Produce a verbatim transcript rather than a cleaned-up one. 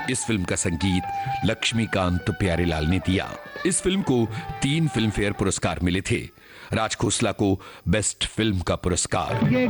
इस फिल्म का संगीत लक्ष्मीकांत प्यारेलाल ने दिया। इस फिल्म को तीन फिल्म फेयर पुरस्कार मिले थे। राज खोसला को बेस्ट फिल्म का पुरस्कार,